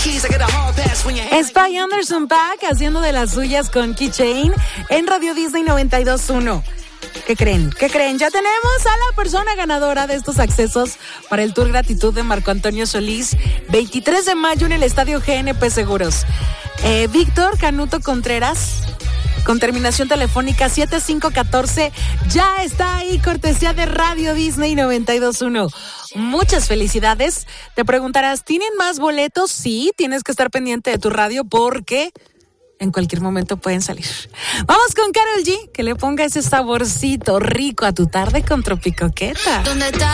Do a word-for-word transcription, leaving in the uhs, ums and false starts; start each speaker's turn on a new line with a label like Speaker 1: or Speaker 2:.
Speaker 1: Spy Anderson Paak haciendo de las suyas con Keychain en Radio Disney noventa y dos punto uno. ¿Qué creen? ¿Qué creen? Ya tenemos a la persona ganadora de estos accesos para el Tour Gratitud de Marco Antonio Solís, veintitrés de mayo en el Estadio G N P Seguros. Eh, Víctor Canuto Contreras, con terminación telefónica siete cinco uno cuatro, ya está ahí, cortesía de Radio Disney noventa y dos punto uno. Muchas felicidades. Te preguntarás, ¿tienen más boletos? Sí, tienes que estar pendiente de tu radio porque en cualquier momento pueden salir. Vamos con Karol G, que le ponga ese saborcito rico a tu tarde con Tropicoqueta. ¿Dónde está?